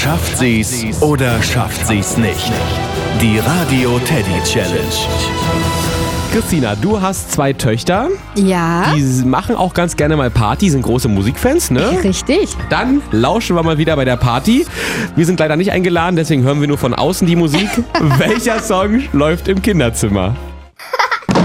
Schafft sie's oder schafft sie's nicht? Die Radio Teddy Challenge. Christina, du hast 2 Töchter. Ja. Die machen auch ganz gerne mal Party, sind große Musikfans, ne? Richtig. Dann lauschen wir mal wieder bei der Party. Wir sind leider nicht eingeladen, deswegen hören wir nur von außen die Musik. Welcher Song läuft im Kinderzimmer?